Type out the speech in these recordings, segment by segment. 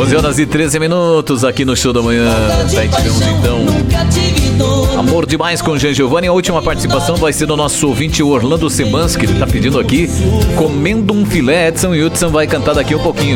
11 horas e 13 minutos aqui no Show da Manhã. Daí tivemos então Amor Demais com Jean Giovanni. A última participação vai ser do nosso ouvinte Orlando Semansky. Ele tá pedindo aqui Comendo um Filé. Edson Hudson vai cantar daqui um pouquinho,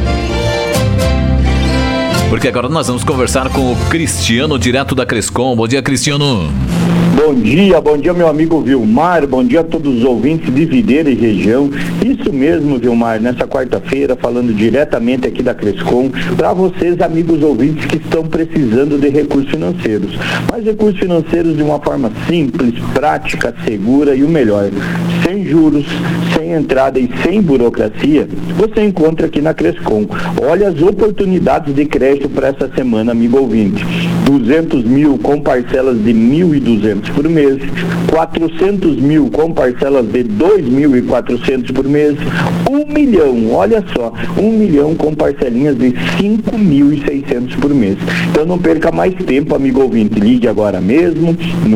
porque agora nós vamos conversar com o Cristiano, direto da Crescom. Bom dia, Cristiano. Bom dia meu amigo Vilmar, bom dia a todos os ouvintes de Videira e região. Isso mesmo, Vilmar, nessa quarta-feira, falando diretamente aqui da Crescom, para vocês, amigos ouvintes que estão precisando de recursos financeiros. Mas recursos financeiros de uma forma simples, prática, segura e o melhor, sem juros, sem entrada e sem burocracia, você encontra aqui na Crescom. Olha as oportunidades de crédito para essa semana, amigo ouvinte. 200 mil com parcelas de 1.200 por mês, 400 mil com parcelas de 2.400 por mês, 1 milhão, olha só, 1 milhão com parcelinhas de 5.600 por mês. Então não perca mais tempo, amigo ouvinte, ligue agora mesmo no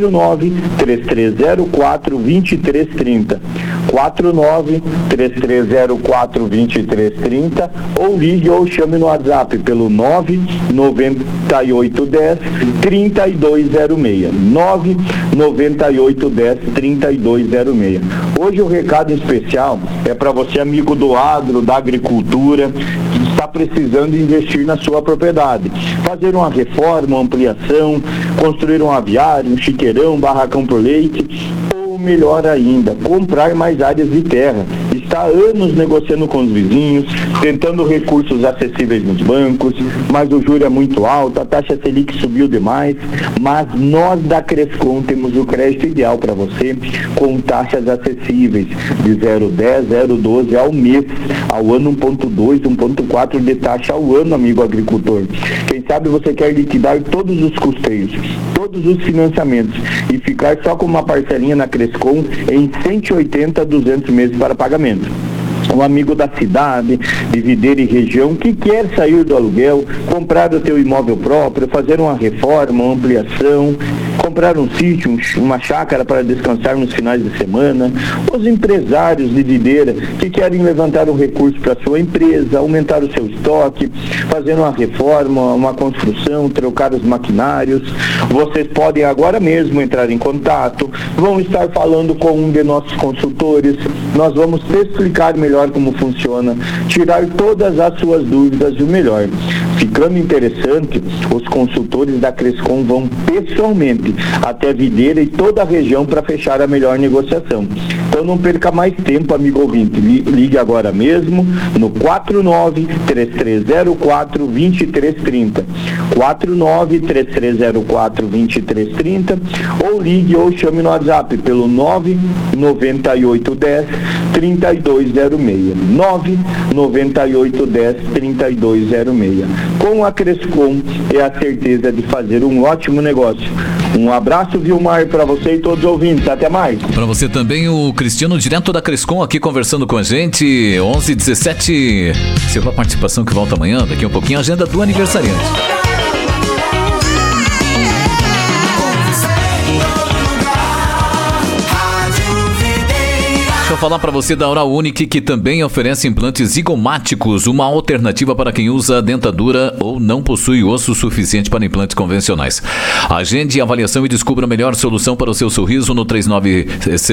49-3304-2330, 49-3304-2330, ou ligue ou chame no WhatsApp pelo 99810-3206, 99810-3206. Hoje o recado especial é para você, amigo do agro, da agricultura, que está precisando investir na sua propriedade, fazer uma reforma, uma ampliação, construir um aviário, um chiqueirão, um barracão por leite, ou melhor ainda, comprar mais áreas de terra. Está há anos negociando com os vizinhos, tentando recursos acessíveis nos bancos, mas o juro é muito alto, a taxa Selic subiu demais, mas nós da Crescom temos o crédito ideal para você, com taxas acessíveis de 0,10, 0,12 ao mês, ao ano 1,2, 1,4 de taxa ao ano, amigo agricultor. Quem sabe você quer liquidar todos os custeios, todos os financiamentos e ficar só com uma parcelinha na Crescom em 180 a 200 meses para pagamento. Um amigo da cidade, de Videira e região, que quer sair do aluguel, comprar o teu imóvel próprio, fazer uma reforma, uma ampliação, comprar um sítio, uma chácara para descansar nos finais de semana. Os empresários de Videira que querem levantar um recurso para sua empresa, aumentar o seu estoque, fazer uma reforma, uma construção, trocar os maquinários. Vocês podem agora mesmo entrar em contato, vão estar falando com um de nossos consultores, nós vamos te explicar melhor como funciona, tirar todas as suas dúvidas e o melhor. Ficando interessante, os consultores da Crescom vão pessoalmente até Videira e toda a região para fechar a melhor negociação. Então não perca mais tempo, amigo ouvinte. Ligue agora mesmo no 49-3304-2330, 49-3304-2330, ou ligue ou chame no WhatsApp pelo 99810-3206, 99810-3206. Com a Crescom é a certeza de fazer um ótimo negócio. Um abraço, Vilmar, para você e todos os ouvintes. Até mais. Para você também, o Cristiano, direto da Crescom, aqui conversando com a gente. 11h17. Segunda participação que volta amanhã, daqui a pouquinho, a agenda do aniversariante. Deixa eu falar para você da Oral Unique, que também oferece implantes zigomáticos, uma alternativa para quem usa dentadura ou não possui osso suficiente para implantes convencionais. Agende a avaliação e descubra a melhor solução para o seu sorriso no 39